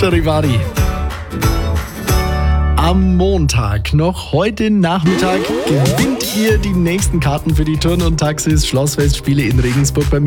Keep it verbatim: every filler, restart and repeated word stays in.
Charivari. Am Montag, noch heute Nachmittag, gewinnt ihr die nächsten Karten für die Turn- und Taxis Schlossfestspiele in Regensburg bei